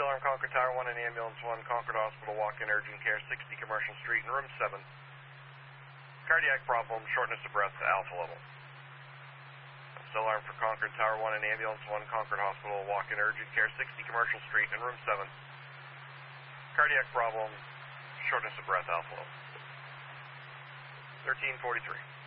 alarm, Concord Tower 1 and Ambulance 1, Concord Hospital, walk-in urgent care, 60 Commercial Street in room 7. Cardiac problem, shortness of breath, alpha level. Still alarm for Concord Tower 1 and Ambulance 1, Concord Hospital, walk-in urgent care, 60 Commercial Street in room 7. Cardiac problem, shortness of breath, alpha level. 1343.